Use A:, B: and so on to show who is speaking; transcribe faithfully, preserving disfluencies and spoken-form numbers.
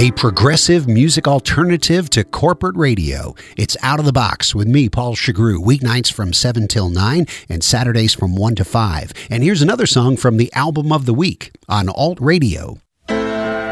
A: A progressive music alternative to corporate radio. It's Out of the Box with me, Paul Chagru, weeknights from seven till nine and Saturdays from one to five. And here's another song from the album of the week on Alt Radio.